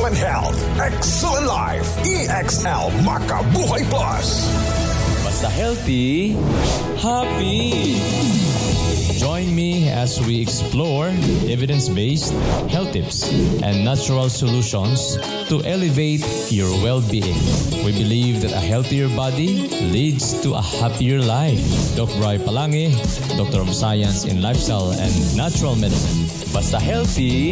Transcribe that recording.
Excellent health, excellent life. EXL Makabuhay Plus. Basta healthy, happy. Join me as we explore evidence-based health tips and natural solutions to elevate your well-being. We believe that a healthier body leads to a happier life. Dr. Roy Palangi, Doctor of Science in Lifestyle and Natural Medicine. Basta healthy,